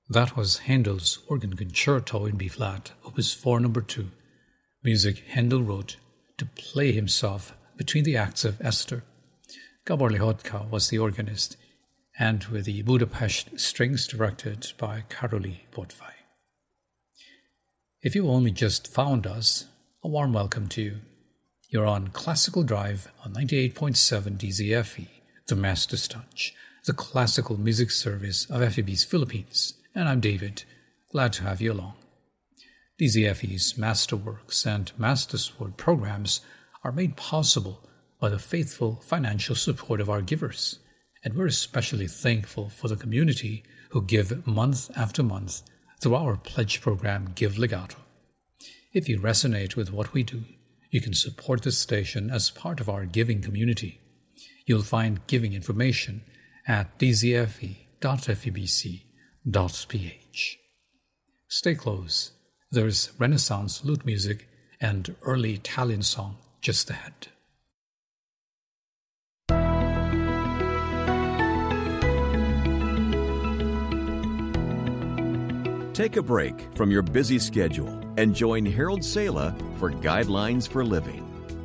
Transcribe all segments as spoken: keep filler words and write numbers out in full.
That was Handel's Organ Concerto in B-flat, Opus four, number two, music Handel wrote to play himself between the acts of Esther. Gabor Lihotka was the organist, and with the Budapest strings directed by Karoli Botfai. If you only just found us, a warm welcome to you. You're on Classical Drive on ninety-eight point seven D Z F E, the Master's Touch, the classical music service of F E B's Philippines. And I'm David, glad to have you along. D Z F E's Masterworks and Mastersword programs are made possible by the faithful financial support of our givers, and we're especially thankful for the community who give month after month through our pledge program Give Legato. If you resonate with what we do, you can support this station as part of our giving community. You'll find giving information at d z f e dot f e b c dot p h. Stay close. There's Renaissance lute music and early Italian song just ahead. Take a break from your busy schedule and join Harold Sala for Guidelines for Living.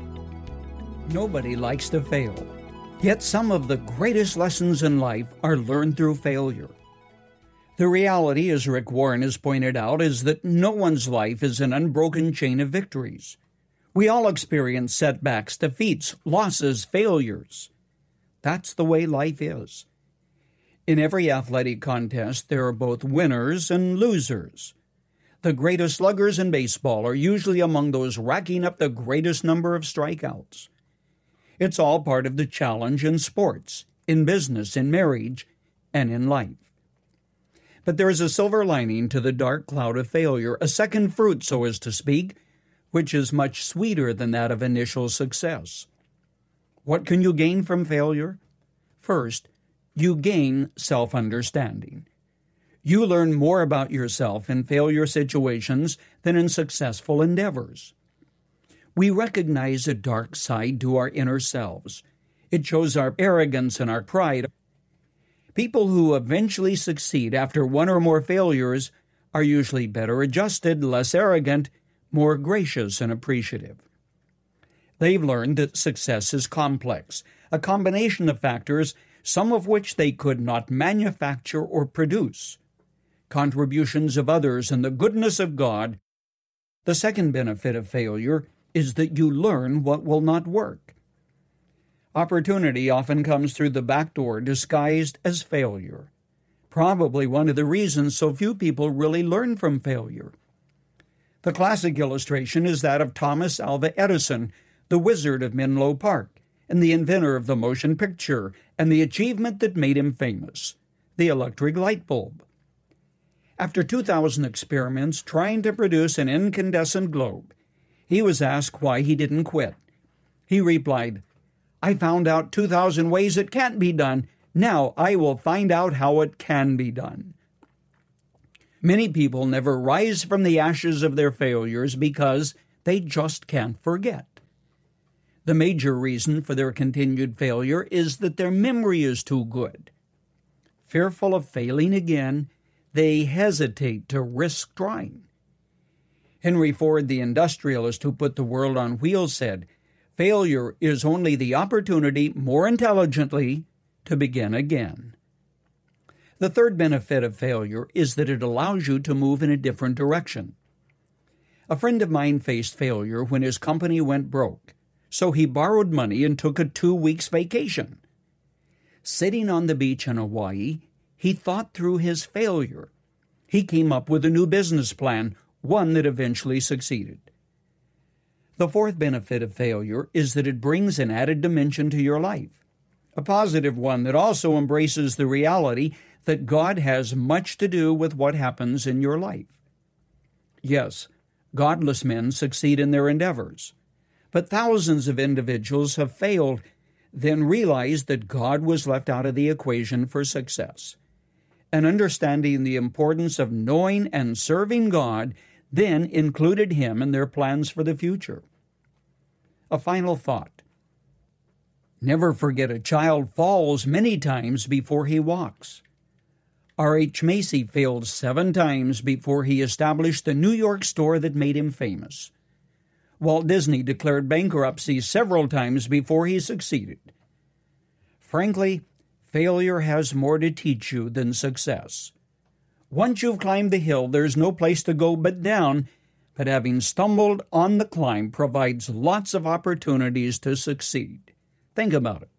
Nobody likes to fail, yet some of the greatest lessons in life are learned through failure. The reality, as Rick Warren has pointed out, is that no one's life is an unbroken chain of victories. We all experience setbacks, defeats, losses, failures. That's the way life is. In every athletic contest, there are both winners and losers. The greatest sluggers in baseball are usually among those racking up the greatest number of strikeouts. It's all part of the challenge in sports, in business, in marriage, and in life. But there is a silver lining to the dark cloud of failure, a second fruit, so as to speak, which is much sweeter than that of initial success. What can you gain from failure? First, you gain self-understanding. You learn more about yourself in failure situations than in successful endeavors. We recognize a dark side to our inner selves. It shows our arrogance and our pride. People who eventually succeed after one or more failures are usually better adjusted, less arrogant, more gracious and appreciative. They've learned that success is complex, a combination of factors, some of which they could not manufacture or produce. Contributions of others and the goodness of God. The second benefit of failure is that you learn what will not work. Opportunity often comes through the back door disguised as failure. Probably one of the reasons so few people really learn from failure. The classic illustration is that of Thomas Alva Edison, the wizard of Menlo Park, and the inventor of the motion picture and the achievement that made him famous, the electric light bulb. After two thousand experiments trying to produce an incandescent globe, he was asked why he didn't quit. He replied, "I found out two thousand ways it can't be done. Now I will find out how it can be done." Many people never rise from the ashes of their failures because they just can't forget. The major reason for their continued failure is that their memory is too good. Fearful of failing again, they hesitate to risk trying. Henry Ford, the industrialist who put the world on wheels, said, "Failure is only the opportunity, more intelligently, to begin again." The third benefit of failure is that it allows you to move in a different direction. A friend of mine faced failure when his company went broke, so he borrowed money and took a two weeks vacation. Sitting on the beach in Hawaii, he thought through his failure. He came up with a new business plan, one that eventually succeeded. The fourth benefit of failure is that it brings an added dimension to your life, a positive one that also embraces the reality that God has much to do with what happens in your life. Yes, godless men succeed in their endeavors, but thousands of individuals have failed, then realized that God was left out of the equation for success. And understanding the importance of knowing and serving God then included Him in their plans for the future. A final thought. Never forget a child falls many times before he walks. R H Macy failed seven times before he established the New York store that made him famous. Walt Disney declared bankruptcy several times before he succeeded. Frankly, failure has more to teach you than success. Once you've climbed the hill, there's no place to go but down, but having stumbled on the climb provides lots of opportunities to succeed. Think about it.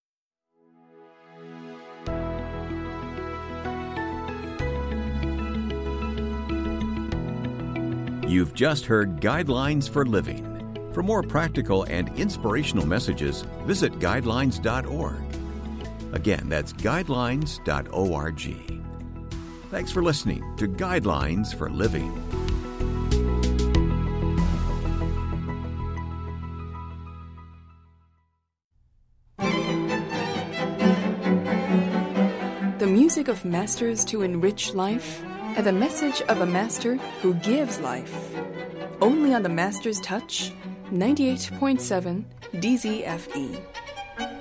You've just heard Guidelines for Living. For more practical and inspirational messages, visit guidelines dot org. Again, that's guidelines dot org. Thanks for listening to Guidelines for Living. The music of masters to enrich life, and the message of a master who gives life. Only on the Master's Touch, ninety-eight point seven D Z F E.